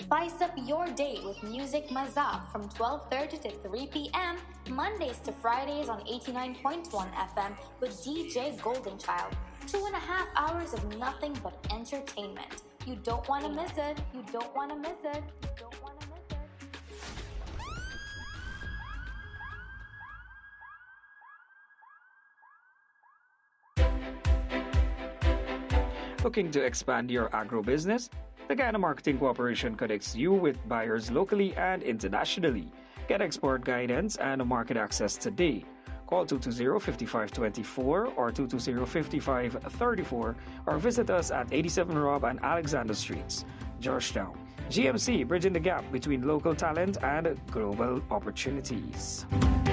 Spice up your day with Music Mazab from 12:30 to 3 p.m. Mondays to Fridays on 89.1 FM with DJ Goldenchild. 2.5 hours of nothing but entertainment. You don't want to miss it. You don't want to miss it. You don't want to miss it. Looking to expand your agro business? The Ghana Marketing Corporation connects you with buyers locally and internationally. Get export guidance and market access today. Call 220-5524 or 220-5534 or visit us at 87 Rob and Alexander Streets, Georgetown. GMC, bridging the gap between local talent and global opportunities.